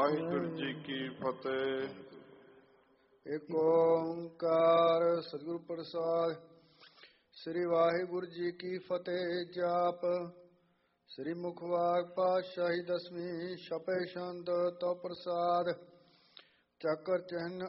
ਵਾਹਿਗੁਰੂ ਜੀ ਕੀ ਫਤਿਹ। ਏਕ ਓੰਕਾਰ ਸਤਿਗੁਰ ਪ੍ਰਸਾਦਿ। ਸ੍ਰੀ ਵਾਹਿਗੁਰੂ ਜੀ ਕੀ ਫਤਿਹ। ਜਾਪ ਸ੍ਰੀ ਮੁਖਵਾਕ ਪਾਤਸ਼ਾਹੀ ਦਸਵੀਂ ਛਪੇ ਛੰਦ ਤੋ ਪ੍ਰਸਾਦ। ਚੱਕਰ ਚਿੰਨ